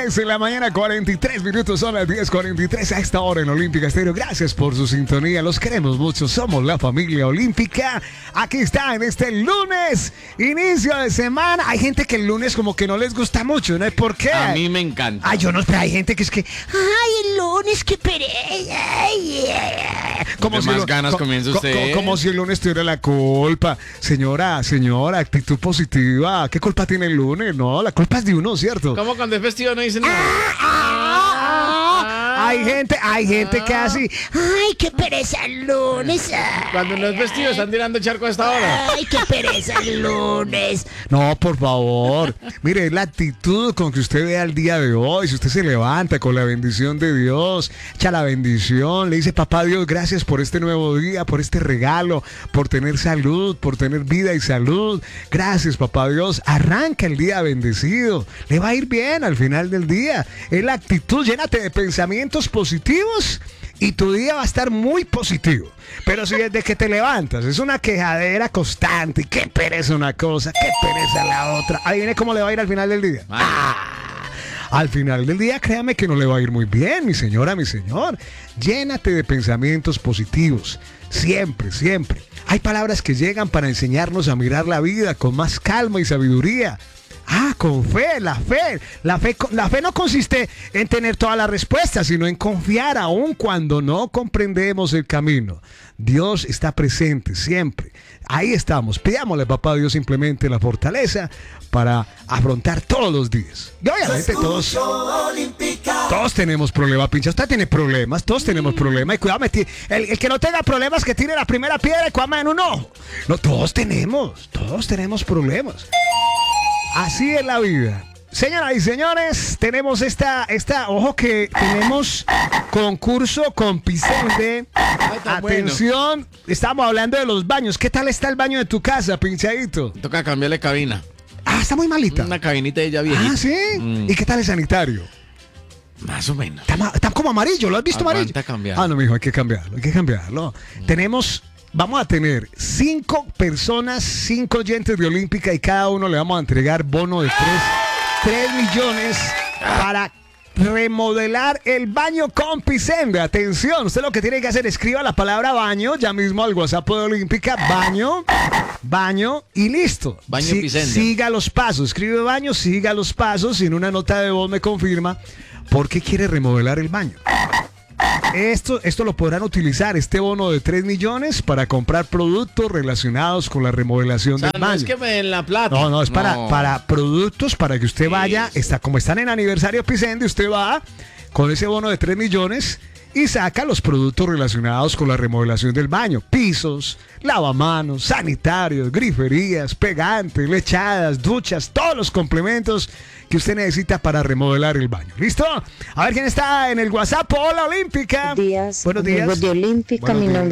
10 de la mañana, 43 minutos, son las 10:43 a esta hora en Olímpica Estéreo. Gracias por su sintonía, los queremos mucho, somos la familia olímpica. Aquí está en este lunes, inicio de semana. Hay gente que el lunes como que no les gusta mucho, ¿no? ¿Por qué? A mí me encanta. Ay, yo no, pero hay gente que es que, ay, el lunes, qué pereza. Como más ganas comienza usted. Como si el lunes tuviera la culpa. Señora, actitud positiva. ¿Qué culpa tiene el lunes? No, la culpa es de uno, ¿cierto? ¿Cómo cuando es festivo no dicen nada? Hay gente que así, ay, qué pereza el lunes. Cuando no es festivo están tirando charco a esta hora. Ay, qué pereza el lunes. No, por favor. Mire, es la actitud con que usted vea el día de hoy. Si usted se levanta con la bendición de Dios, echa la bendición, le dice, papá Dios, gracias por este nuevo día, por este regalo, por tener salud, por tener vida y salud. Gracias, papá Dios. Arranca el día bendecido. Le va a ir bien al final del día. Es la actitud, llénate de pensamientos positivos y tu día va a estar muy positivo. Pero si desde que te levantas es una quejadera constante, qué pereza una cosa, qué pereza la otra, adivine cómo le va a ir al final del día. Al final del día, créame que no le va a ir muy bien, mi señora, mi señor. Llénate de pensamientos positivos, siempre, siempre. Hay palabras que llegan para enseñarnos a mirar la vida con más calma y sabiduría. Con fe. La fe no consiste en tener todas las respuestas, sino en confiar aun cuando no comprendemos el camino. Dios está presente siempre. Ahí estamos. Pidámosle, papá Dios, simplemente la fortaleza para afrontar todos los días. Y obviamente todos tenemos problemas, pincha. Usted tiene problemas, todos tenemos problemas. Y cuidado, el que no tenga problemas, que tire la primera piedra y coma en un ojo. No, todos tenemos problemas. Así es la vida. Señoras y señores, tenemos ojo que tenemos concurso con Pisende. Atención, estamos hablando de los baños. ¿Qué tal está el baño de tu casa, pinchadito? Toca cambiarle cabina. Está muy malita. Una cabinita de ella viejita. ¿Sí? ¿Y qué tal el sanitario? Más o menos. Está como amarillo, ¿lo has visto amarillo? Cambiarlo. No, mijo, hay que cambiarlo. Vamos a tener 5 personas, 5 oyentes de Olímpica, y cada uno le vamos a entregar bono de 3 millones para remodelar el baño con Pisende. Atención, usted lo que tiene que hacer, escriba la palabra baño ya mismo al WhatsApp de Olímpica, baño y listo. Baño Pisende. Siga los pasos, escribe baño, siga los pasos y en una nota de voz me confirma por qué quiere remodelar el baño. Esto lo podrán utilizar, este bono de 3 millones, para comprar productos relacionados con la remodelación del baño. No es que me den la plata. No, es para productos, para que usted vaya, como están en aniversario Pisende, usted va con ese bono de 3 millones y saca los productos relacionados con la remodelación del baño. Pisos, lavamanos, sanitarios, griferías, pegantes, lechadas, duchas, todos los complementos que usted necesita para remodelar el baño. ¿Listo? A ver quién está en el WhatsApp. Hola, Olímpica. Buenos días. Buenos días. De Olímpica, mi nombre